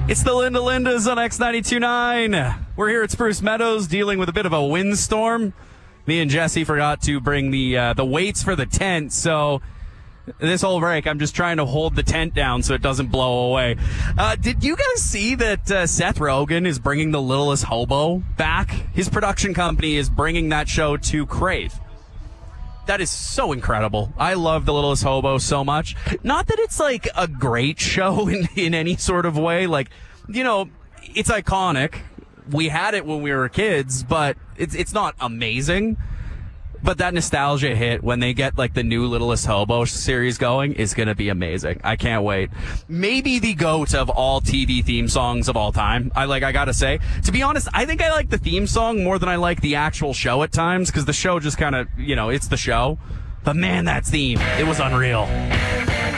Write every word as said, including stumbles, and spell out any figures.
It's the Linda Lindas on X ninety-two point nine. We're here at Spruce Meadows dealing with a bit of a windstorm. Me and Jesse forgot to bring the uh, the weights for the tent, so this whole break I'm just trying to hold the tent down so it doesn't blow away. Uh, did you guys see that uh, Seth Rogen is bringing The Littlest Hobo back? His production company is bringing that show to Crave. That is so incredible. I love The Littlest Hobo so much. Not that it's like a great show in, in any sort of way. Like, you know, it's iconic. We had it when we were kids, but it's it's not amazing. But that nostalgia hit when they get like the new Littlest Hobo series going is going to be amazing. I can't wait. Maybe the GOAT of all T V theme songs of all time. I like, I gotta say, to be honest, I think I like the theme song more than I like the actual show at times, because the show just kind of, you know, it's the show. But man, that theme, it was unreal.